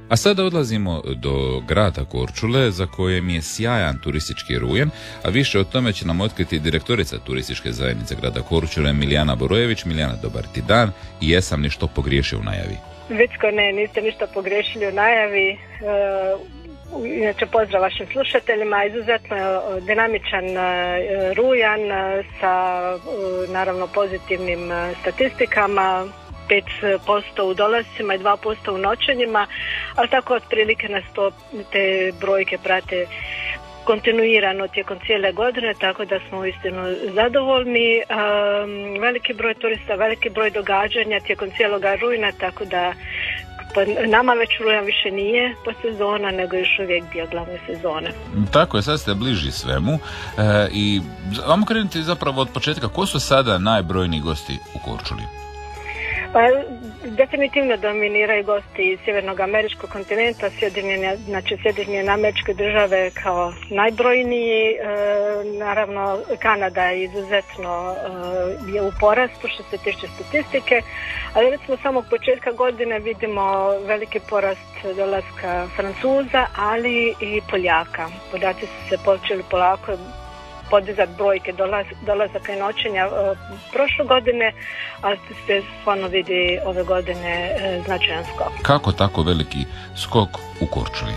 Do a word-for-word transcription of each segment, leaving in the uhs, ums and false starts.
A sada odlazimo do grada Korčule, za kojem je sjajan turistički rujan, a više o tome će nam otkriti direktorica turističke zajednice grada Korčule Milijana Borojević. Milijana, dobar ti dan i jesam li što pogriješio u najavi? Vicko, ne, niste ništa pogriješili u najavi. E, inače, pozdrav vašim slušateljima. Izuzetno dinamičan e, rujan sa e, naravno pozitivnim e, statistikama. pet posto u dolascima i dva posto u noćenjima, ali tako otprilike nas to, te brojke prate kontinuirano tijekom cijele godine, tako da smo uistinu zadovoljni. Um, veliki broj turista, veliki broj događanja tijekom cijeloga rujna, tako da pa nama već rujan više nije po sezona, nego još uvijek dio glavne sezone. Tako je, sad ste bliži svemu. E, i vamo krenuti zapravo od početka. Ko su sada najbrojniji gosti u Korčuli? Pa, definitivno dominiraju gosti iz Sjevernog američkog kontinenta, Sjedinjene, znači Sjedinjene Američke Države kao najbrojniji. E, naravno, Kanada je izuzetno e, je u porastu što se tiče statistike, ali recimo samog početka godine vidimo veliki porast dolaska Francuza, ali i Poljaka. Podaci su se počeli polako podizati brojke dolaz, dolazaka i noćenja e, prošle godine, a se stvarno vidi ove godine e, značajan skok. Kako tako veliki skok u Korčuli?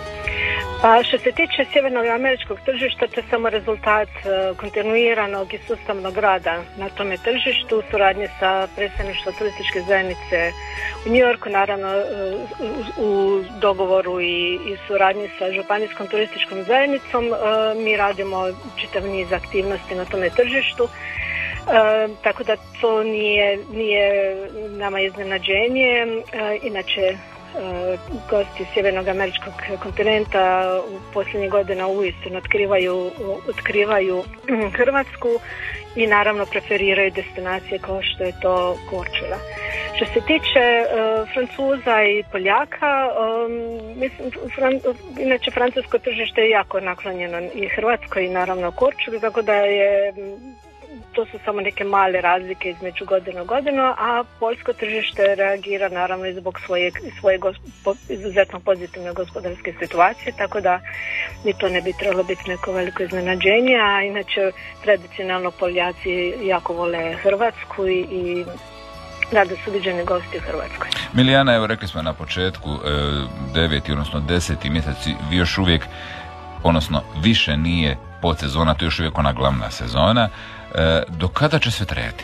Pa što se tiče sjevernog američkog tržišta, to je samo rezultat e, kontinuiranog i sustavnog rada na tome tržištu u suradnji sa predstavništvom turističke zajednice u New Yorku, naravno e, u, u dogovoru i, i suradnji sa županijskom turističkom zajednicom. E, mi radimo čitav niz aktivnosti na tome tržištu. E, tako da to nije, nije nama iznenađenje. E, inače, gosti sjevernog američkog kontinenta u posljednjih godina uistinu otkrivaju, otkrivaju Hrvatsku i naravno preferiraju destinacije kao što je to Korčula. Što se tiče uh, Francuza i Poljaka, um, mislim, fran, inače francusko tržište je jako naklonjeno i Hrvatskoj i naravno Korčuli, tako da je to su samo neke male razlike između godinu godinu, a poljsko tržište reagira naravno i zbog svoje, svoje gospo, izuzetno pozitivne gospodarske situacije, tako da ni to ne bi trebalo biti neko veliko iznenađenje, a inače tradicionalno Poljaci jako vole Hrvatsku i, i rado su viđeni gosti u Hrvatskoj. Milijana, evo rekli smo na početku, deveti, odnosno deseti mjeseci, vi još uvijek, odnosno više nije podsezona, to je još uvijek ona glavna sezona. E, do kada će sve trajati?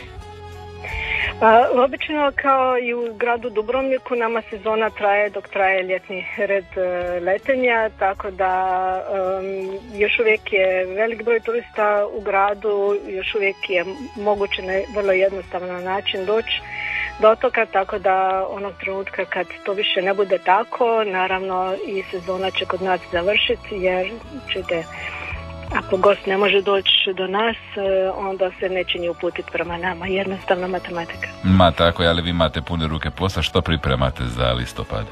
A, obično kao i u gradu Dubrovniku nama sezona traje dok traje ljetni red e, letenja, tako da um, još uvijek je velik broj turista u gradu, još uvijek je moguće na vrlo jednostavan način doći do otoka, tako da onog trenutka kad to više ne bude tako, naravno i sezona će kod nas završiti, jer ćete, ako gost ne može doći do nas, onda se neće ni uputiti prema nama. Jednostavna matematika. Ma tako je, ali vi imate pune ruke posla. Što pripremate za listopad?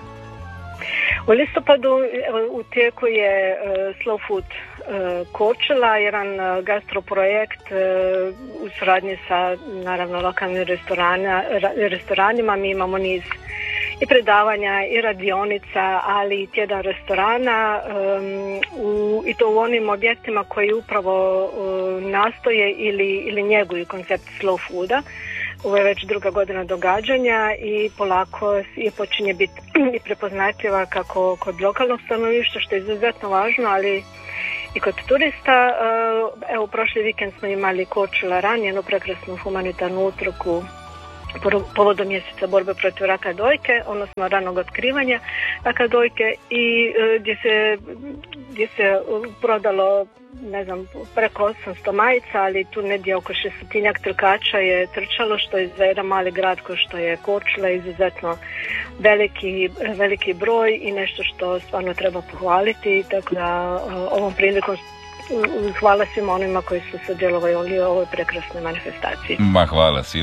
U listopadu u tijeku je uh, Slow Food uh, Korčula, jedan uh, gastroprojekt uh, u suradnji sa naravno lokalnim restorana, restoranima. Mi imamo niz i predavanja i radionica, ali i tjedan restorana um, u, i to u onim objektima koji upravo uh, nastoje ili, ili njeguju koncept slow fooda. Ovo je već druga godina događanja i polako je počinje biti i prepoznatljiva kako kod lokalnog stanovništva, što je izuzetno važno, ali i kod turista. Evo, prošli vikend smo imali Korčula Ran, jednu prekrasnu humanitarnu utrku povodom mjeseca borbe protiv raka dojke, odnosno ranog otkrivanja raka dojke, i gdje se, gdje se prodalo, ne znam, preko osamsto majica, ali tu negdje oko šestotinjak trkača je trčalo, što je za jedan mali grad kao što je Korčula izuzetno veliki, veliki broj i nešto što stvarno treba pohvaliti, tako da ovom prilikom hvala svima onima koji su sudjelovali u ovoj prekrasnoj manifestaciji. Ma hvala.